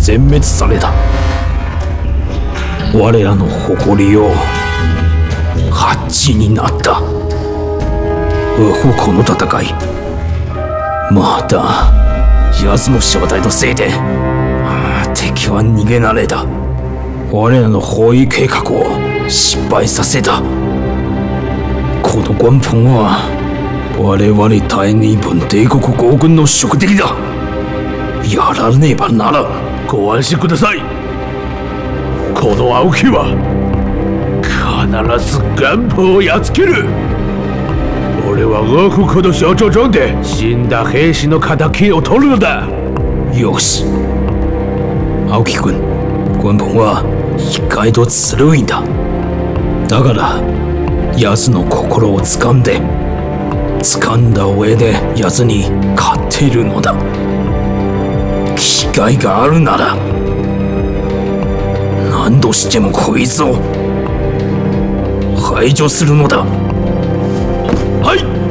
全滅された。我らの誇りよ、8になった。この戦い、また奴の正体のせいで敵は逃げ慣れた。我らの包囲計画を失敗させた。この軍本は我々大日本帝国皇軍の宿敵だ。やらねばならん。 ご安心ください。この青木は必ず元本をやっつける。俺は王国の象徴上で死んだ兵士の敵を取るのだ。 よし、青木君、軍本は意外とずるいんだ。だから奴の心を掴んだ上で奴に勝っているのだ。機会があるなら何としてもこいつを排除するのだ。 はい。